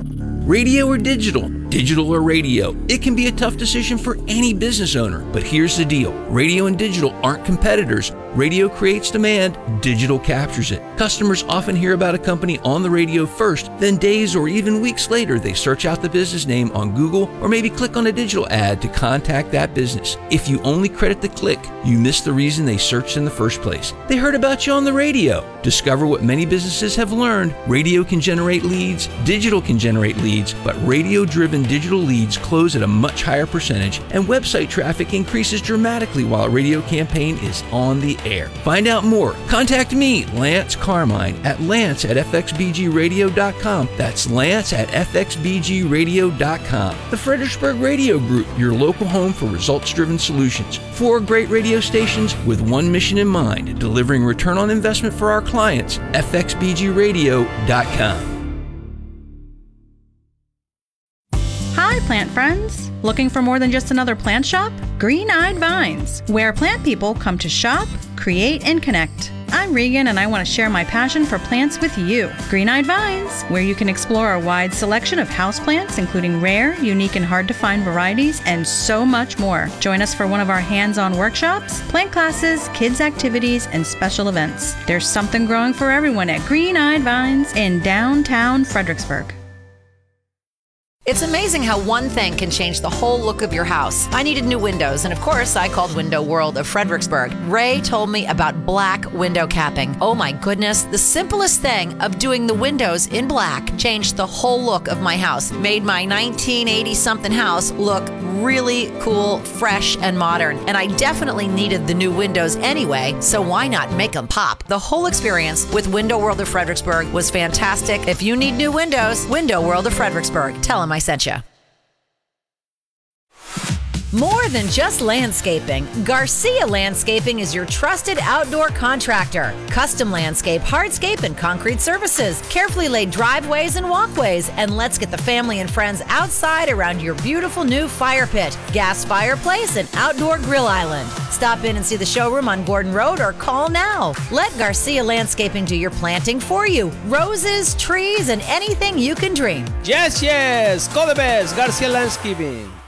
Radio or digital? Digital or radio? It can be a tough decision for any business owner, but here's the deal. Radio and digital aren't competitors. Radio creates demand, digital captures it. Customers often hear about a company on the radio first, then days or even weeks later they search out the business name on Google or maybe click on a digital ad to contact that business. If you only credit the click, you miss the reason they searched in the first place. They heard about you on the radio. Discover what many businesses have learned. Radio can generate leads, digital can generate leads, but radio-driven digital leads close at a much higher percentage, and website traffic increases dramatically while a radio campaign is on the air. Find out more. Contact me, Lance Carmine, at lance@fxbgradio.com. That's lance@fxbgradio.com. The Fredericksburg Radio Group, your local home for results-driven solutions. 4 great radio stations with one mission in mind, delivering return on investment for our clients. fxbgradio.com. Hi, plant friends! Looking for more than just another plant shop? Green-Eyed Vines, where plant people come to shop, create, and connect. I'm Regan, and I want to share my passion for plants with you. Green-Eyed Vines, where you can explore a wide selection of houseplants, including rare, unique, and hard-to-find varieties, and so much more. Join us for one of our hands-on workshops, plant classes, kids' activities, and special events. There's something growing for everyone at Green-Eyed Vines in downtown Fredericksburg. It's amazing how one thing can change the whole look of your house. I needed new windows, and of course, I called Window World of Fredericksburg. Ray told me about black window capping. Oh my goodness, the simplest thing of doing the windows in black changed the whole look of my house. Made my 1980-something house look really cool, fresh, and modern. And I definitely needed the new windows anyway, so why not make them pop? The whole experience with Window World of Fredericksburg was fantastic. If you need new windows, Window World of Fredericksburg. Tell them I sent you. More than just landscaping, Garcia Landscaping is your trusted outdoor contractor. Custom landscape, hardscape, and concrete services, carefully laid driveways and walkways, and let's get the family and friends outside around your beautiful new fire pit, gas fireplace, and outdoor grill island. Stop in and see the showroom on Gordon Road or call now. Let Garcia Landscaping do your planting for you. Roses, trees, and anything you can dream. Yes, call the best, Garcia Landscaping.